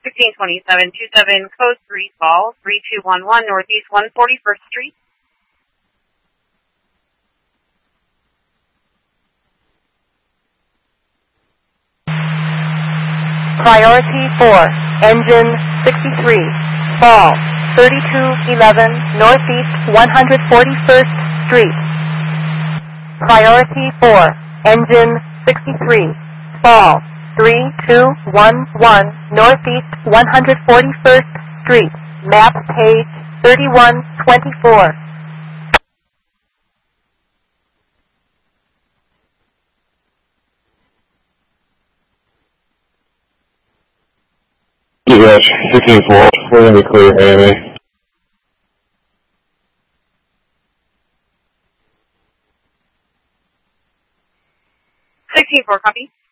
162727, code 3, call 3211 Northeast 141st Street. Priority 4, engine 63, fall 3211 Northeast 141st Street. Priority 4, engine 63, fall 3211 Northeast 141st Street, map page 3124. Dispatch 15-4, we're going to be clear AMA. 16-4, copy.